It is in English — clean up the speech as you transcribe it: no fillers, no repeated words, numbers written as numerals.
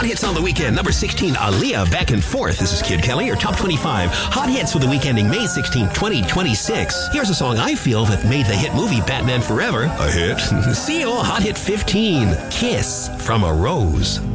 Hot Hits on the Weekend, number 16, Aaliyah, Back and Forth. This is Kid Kelly, your top 25 Hot Hits for the week ending May 16, 2026. Here's a song I feel that made the hit movie Batman Forever a hit. CO Hot Hit 15, Kiss from a Rose.